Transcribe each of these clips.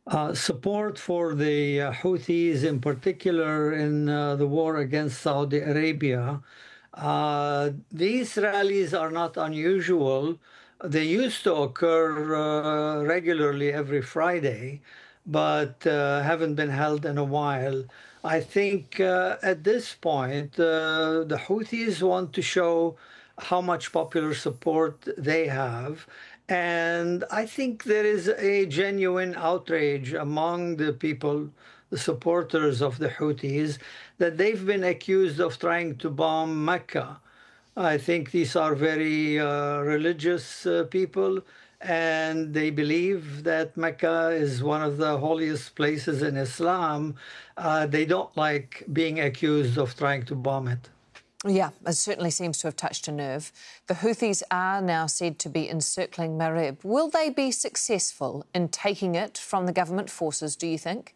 Support for the Houthis, in particular in the war against Saudi Arabia. These rallies are not unusual. They used to occur regularly every Friday, but haven't been held in a while. I think at this point, the Houthis want to show how much popular support they have. And I think there is a genuine outrage among the people, the supporters of the Houthis, that they've been accused of trying to bomb Mecca. I think these are very religious people, and they believe that Mecca is one of the holiest places in Islam. They don't like being accused of trying to bomb it. Yeah, it certainly seems to have touched a nerve. The Houthis are now said to be encircling Marib. Will they be successful in taking it from the government forces, do you think?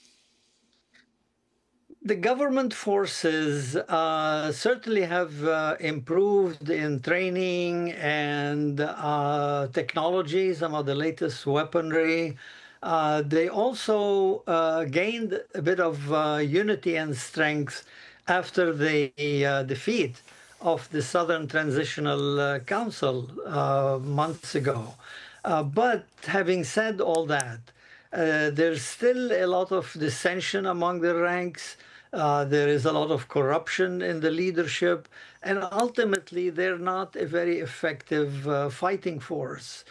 The government forces certainly have improved in training and technology, some of the latest weaponry. They also gained a bit of unity and strength after the defeat of the Southern Transitional Council months ago. But having said all that, there's still a lot of dissension among the ranks. There is a lot of corruption in the leadership, and ultimately, they're not a very effective fighting force.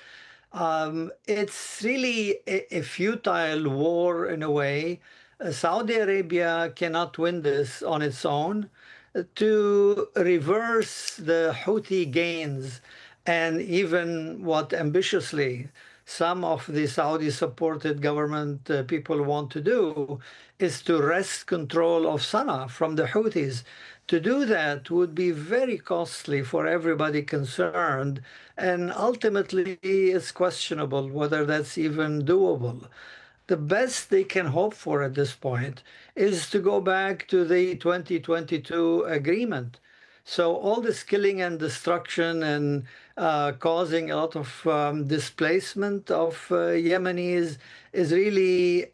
It's really a futile war in a way. Saudi Arabia cannot win this on its own. To reverse the Houthi gains, and even what ambitiously some of the Saudi-supported government people want to do, is to wrest control of Sana'a from the Houthis. To do that would be very costly for everybody concerned, and ultimately it's questionable whether that's even doable. The best they can hope for at this point is to go back to the 2022 agreement. So all this killing and destruction and causing a lot of displacement of Yemenis is really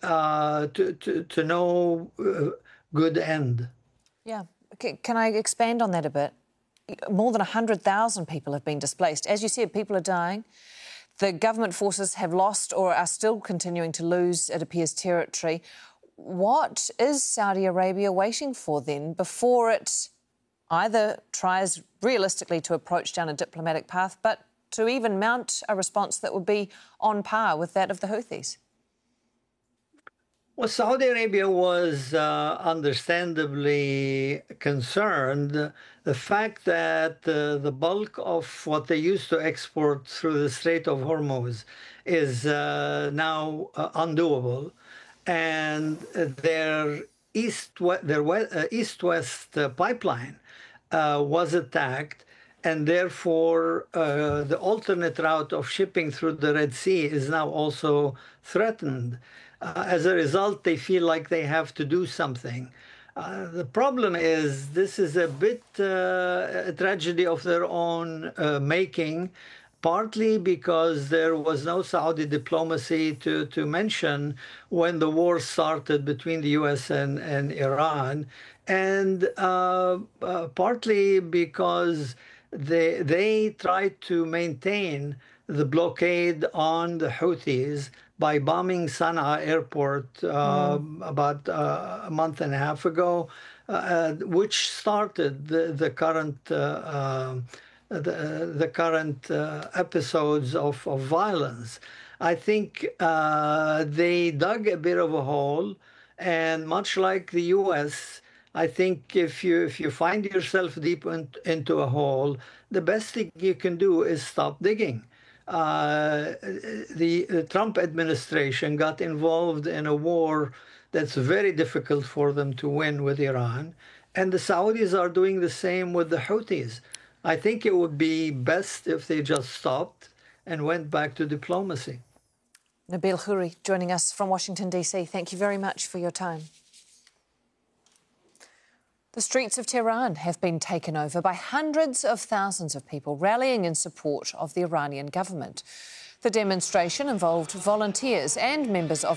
to no good end. Yeah. Can I expand on that a bit? More than 100,000 people have been displaced. As you said, people are dying. The government forces have lost or are still continuing to lose, it appears, territory. What is Saudi Arabia waiting for then before it either tries realistically to approach down a diplomatic path, but to even mount a response that would be on par with that of the Houthis? Well, Saudi Arabia was understandably concerned. The fact that the bulk of what they used to export through the Strait of Hormuz is now undoable, and their east-west pipeline was attacked, and therefore the alternate route of shipping through the Red Sea is now also threatened. As a result, they feel like they have to do something. The problem is this is a bit a tragedy of their own making, partly because there was no Saudi diplomacy to mention when the war started between the U.S. and Iran, and partly because they tried to maintain the blockade on the Houthis by bombing Sana'a airport about a month and a half ago, which started the current episodes of violence. I think they dug a bit of a hole, and much like the U.S., I think if you find yourself deep into a hole, the best thing you can do is stop digging. The Trump administration got involved in a war that's very difficult for them to win with Iran, and the Saudis are doing the same with the Houthis. I think it would be best if they just stopped and went back to diplomacy. Nabil Khouri joining us from Washington, D.C. Thank you very much for your time. The streets of Tehran have been taken over by hundreds of thousands of people rallying in support of the Iranian government. The demonstration involved volunteers and members of